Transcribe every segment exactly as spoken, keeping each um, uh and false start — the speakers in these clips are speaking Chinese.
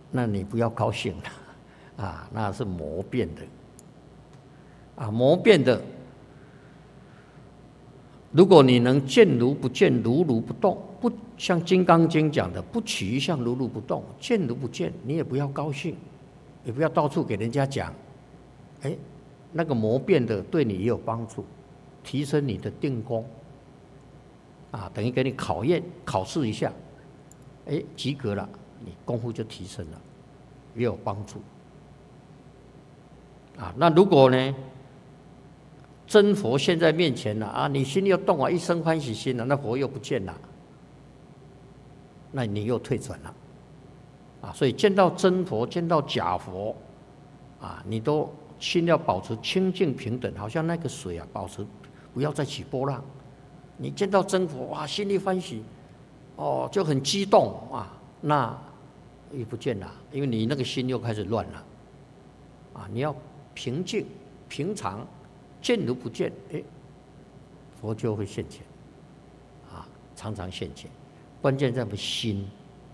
那你不要高兴了啊，那是魔变的啊，魔变的。如果你能见如不见，如如不动，不像《金刚经》讲的，不取一相，如如不动，见如不见，你也不要高兴，也不要到处给人家讲，哎，那个魔变的对你也有帮助，提升你的定功，啊，等于给你考验考试一下，哎，及格了，你功夫就提升了，也有帮助。啊，那如果呢？真佛现在面前了啊，你心又动啊，一生欢喜心了，那佛又不见了，那你又退转了，啊，所以见到真佛，见到假佛，啊，你都心要保持清净平等，好像那个水啊，保持不要再起波浪。你见到真佛，哇，心里欢喜，哦，就很激动啊，那又不见了，因为你那个心又开始乱了，啊，你要平静平常。见如不见，哎，佛就会现前，啊，常常现前。关键在我们心。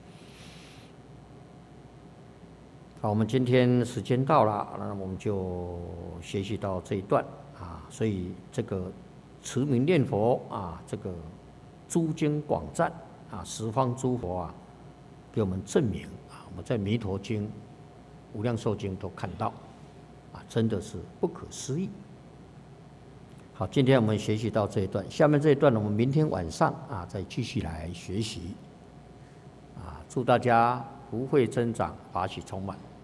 好，我们今天时间到了，那我们就学习到这一段啊。所以这个持名念佛啊，这个诸经广赞啊，十方诸佛啊，给我们证明啊，我们在《弥陀经》、《无量寿经》都看到，啊，真的是不可思议。好，今天我们学习到这一段，下面这一段呢，我们明天晚上啊再继续来学习。啊，祝大家福慧增长，法喜充满。